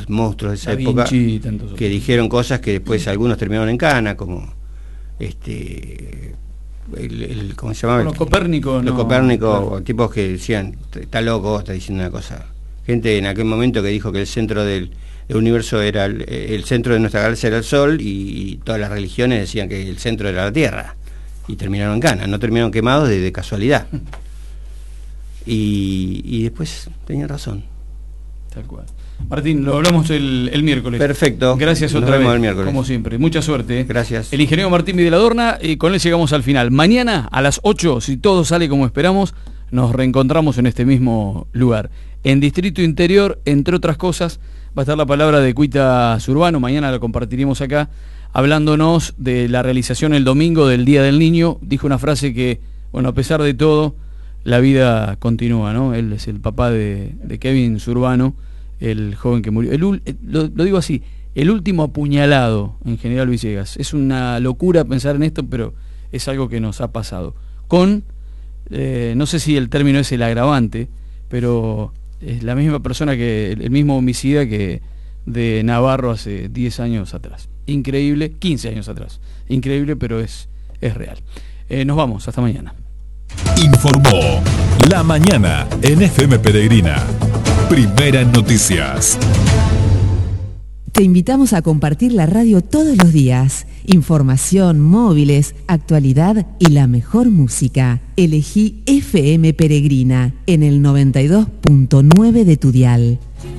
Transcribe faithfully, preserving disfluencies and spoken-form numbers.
tantos monstruos de esa Da época Vinci, tantos que dijeron cosas que después algunos terminaron en cana, como este el, el ¿cómo se llamaba? Bueno, Copérnico, los no, Copérnico, claro. tipos que decían, está loco, está diciendo una cosa. Gente en aquel momento que dijo que el centro del el universo era el, el centro de nuestra galaxia era el Sol, y, y todas las religiones decían que el centro era la Tierra, y terminaron en cana, no terminaron quemados de, de casualidad. Y, y después tenían razón. Tal cual. Martín, lo hablamos el, el miércoles. Perfecto. Gracias Nos otra vemos vez, el miércoles. como siempre. Mucha suerte. ¿eh? Gracias. El ingeniero Martín Videladorna, y con él llegamos al final. Mañana a las ocho, si todo sale como esperamos, nos reencontramos en este mismo lugar. En Distrito Interior, entre otras cosas, va a estar la palabra de Cuita Zurbano, mañana la compartiremos acá, hablándonos de la realización el domingo del Día del Niño. Dijo una frase que, bueno, a pesar de todo, la vida continúa, ¿no? Él es el papá de, de Kevin Zurbano, el joven que murió. El, lo, lo digo así, el último apuñalado en General Villegas. Es una locura pensar en esto, pero es algo que nos ha pasado. Con, eh, no sé si el término es el agravante, pero es la misma persona, que el mismo homicida que de Navarro hace diez años atrás. Increíble, quince años atrás. Increíble, pero es, es real. Eh, nos vamos, hasta mañana. Informó La Mañana en F M Peregrina. Primera en noticias. Te invitamos a compartir la radio todos los días. Información, móviles, actualidad y la mejor música. Elegí F M Peregrina en el noventa y dos punto nueve de tu dial.